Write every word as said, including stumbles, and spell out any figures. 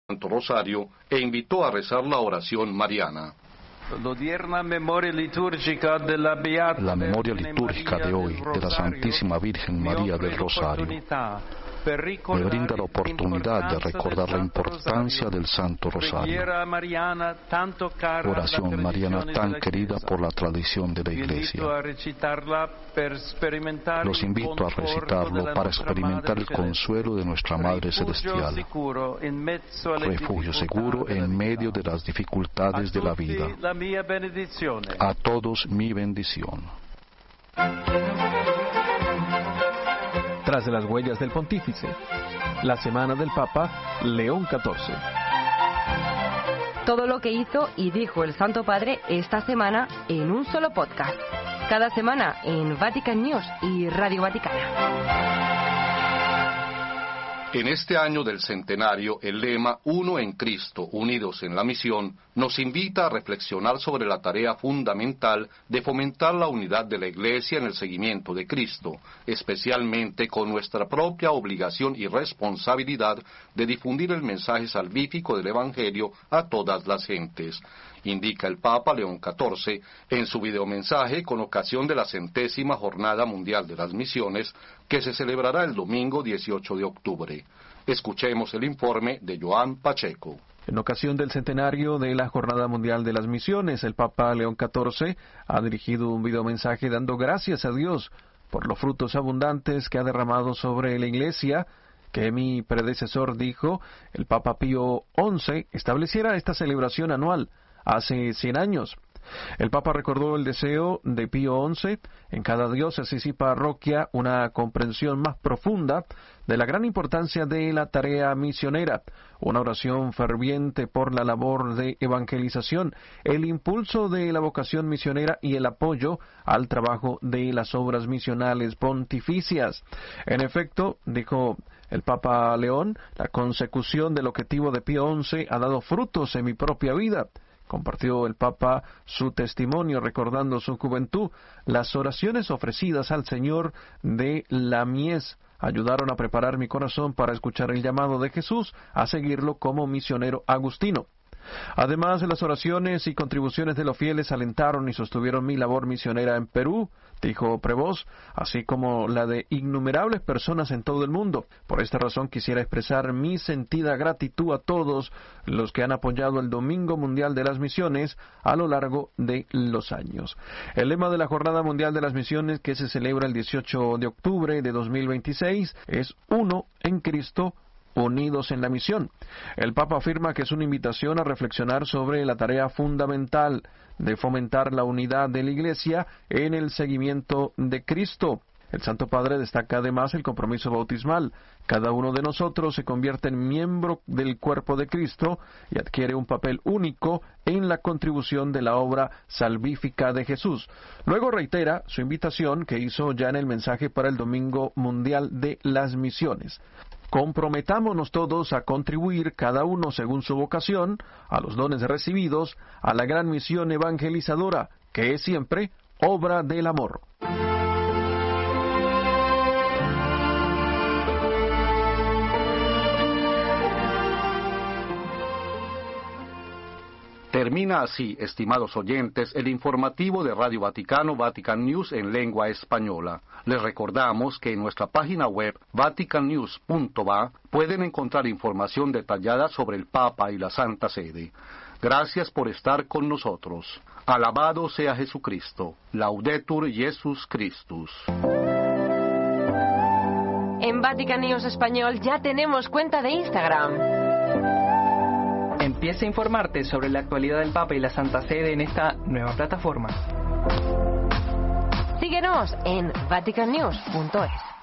Santo Rosario e invitó a rezar la oración mariana. La memoria litúrgica de hoy de la Santísima Virgen María del Rosario me brinda la oportunidad de recordar la importancia del Santo Rosario, oración mariana tan querida por la tradición de la Iglesia. Los invito a recitarlo para experimentar el consuelo de nuestra Madre Celestial, refugio seguro en medio de las dificultades de la vida. A todos mi bendición. Tras de las huellas del Pontífice, la semana del Papa León catorce. Todo lo que hizo y dijo el Santo Padre esta semana en un solo podcast. Cada semana en Vatican News y Radio Vaticana. En este año del centenario, el lema Uno en Cristo, unidos en la misión, nos invita a reflexionar sobre la tarea fundamental de fomentar la unidad de la Iglesia en el seguimiento de Cristo, especialmente con nuestra propia obligación y responsabilidad de difundir el mensaje salvífico del Evangelio a todas las gentes, indica el Papa León catorce en su videomensaje con ocasión de la centésima Jornada Mundial de las Misiones, que se celebrará el domingo dieciocho de octubre. Escuchemos el informe de Joan Pacheco. En ocasión del centenario de la Jornada Mundial de las Misiones, el Papa León catorce ha dirigido un videomensaje dando gracias a Dios por los frutos abundantes que ha derramado sobre la Iglesia, que mi predecesor dijo, el Papa Pío once, estableciera esta celebración anual hace cien años. El Papa recordó el deseo de Pío once en cada diócesis y parroquia una comprensión más profunda de la gran importancia de la tarea misionera, una oración ferviente por la labor de evangelización, el impulso de la vocación misionera y el apoyo al trabajo de las obras misionales pontificias. En efecto, dijo el Papa León, la consecución del objetivo de Pío once ha dado frutos en mi propia vida. Compartió el Papa su testimonio recordando su juventud. Las oraciones ofrecidas al Señor de la mies ayudaron a preparar mi corazón para escuchar el llamado de Jesús a seguirlo como misionero agustino. Además, las oraciones y contribuciones de los fieles alentaron y sostuvieron mi labor misionera en Perú, dijo Prevost, así como la de innumerables personas en todo el mundo. Por esta razón quisiera expresar mi sentida gratitud a todos los que han apoyado el Domingo Mundial de las Misiones a lo largo de los años. El lema de la Jornada Mundial de las Misiones, que se celebra el dieciocho de octubre de dos mil veintiséis, es Uno en Cristo, unidos en la misión. El Papa afirma que es una invitación a reflexionar sobre la tarea fundamental de fomentar la unidad de la Iglesia en el seguimiento de Cristo. El Santo Padre destaca además el compromiso bautismal. Cada uno de nosotros se convierte en miembro del cuerpo de Cristo y adquiere un papel único en la contribución de la obra salvífica de Jesús. Luego reitera su invitación que hizo ya en el mensaje para el Domingo Mundial de las Misiones. Comprometámonos todos a contribuir, cada uno según su vocación, a los dones recibidos, a la gran misión evangelizadora, que es siempre obra del amor. Termina así, estimados oyentes, el informativo de Radio Vaticano Vatican News en lengua española. Les recordamos que en nuestra página web vatican news punto va pueden encontrar información detallada sobre el Papa y la Santa Sede. Gracias por estar con nosotros. Alabado sea Jesucristo. Laudetur Jesus Christus. En Vatican News Español ya tenemos cuenta de Instagram. Empieza a informarte sobre la actualidad del Papa y la Santa Sede en esta nueva plataforma. Síguenos en vatican news punto es.